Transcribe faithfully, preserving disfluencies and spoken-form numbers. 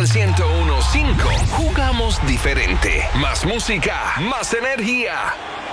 Monumental ciento uno punto cinco. Jugamos diferente. Más música, más energía.